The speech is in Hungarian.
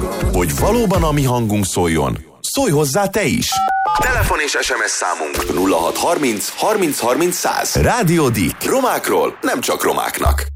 Hogy valóban a mi hangunk szóljon, szólj hozzá te is! Telefon és SMS számunk 0630 30 30 100. Rádió Dick. Romákról, nem csak romáknak.